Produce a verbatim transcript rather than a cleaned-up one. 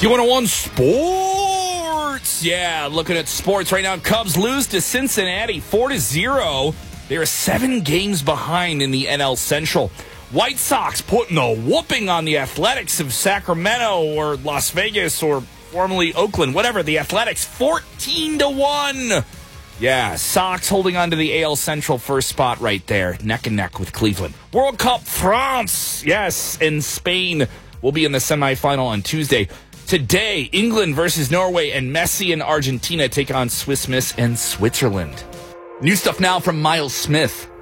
Q one oh one Sports. Yeah, looking at sports right now. Cubs lose to Cincinnati four to zero. They are seven games behind in the N L Central. White Sox putting a whooping on the Athletics of Sacramento or Las Vegas or formerly Oakland, whatever. The Athletics, fourteen to one. Yeah, Sox holding on to the A L Central first spot right there, neck and neck with Cleveland. World Cup France, yes, and Spain will be in the semifinal on Tuesday. Today, England versus Norway, and Messi and Argentina take on Swiss Miss and Switzerland. New stuff now from Miles Smith.